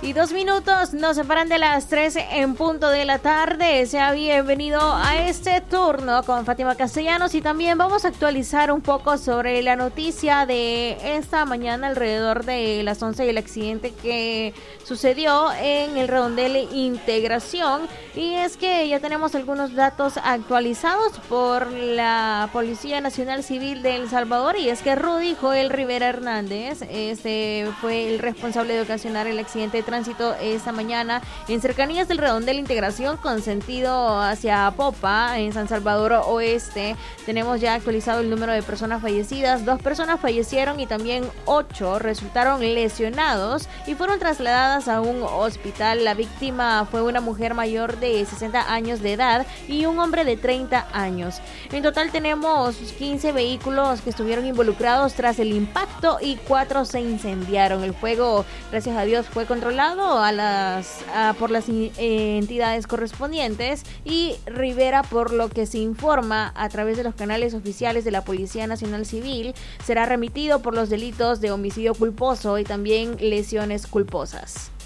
2 nos separan de las 13 en punto de la tarde. Sea bienvenido a este turno con Fátima Castellanos y también vamos a actualizar un poco sobre la noticia de esta mañana alrededor de las 11 y el accidente que sucedió en el redondel Integración. Y es que ya tenemos algunos datos actualizados por la Policía Nacional Civil de El Salvador, y es que Rudy Joel Rivera Hernández fue el responsable de ocasionar el accidente de tránsito esta mañana en cercanías del redondel Integración con sentido hacia Popa, en San Salvador Oeste. Tenemos ya actualizado el número de personas fallecidas. 2 personas fallecieron y también 8 resultaron lesionados y fueron trasladadas a un hospital. La víctima fue una mujer mayor de 60 años de edad y un hombre de 30 años. En total tenemos 15 vehículos que estuvieron involucrados tras el impacto y 4 se incendiaron. El fuego, gracias a Dios, fue controlado por las entidades correspondientes, y Rivera, por lo que se informa a través de los canales oficiales de la Policía Nacional Civil, será remitido por los delitos de homicidio culposo y también lesiones culposas.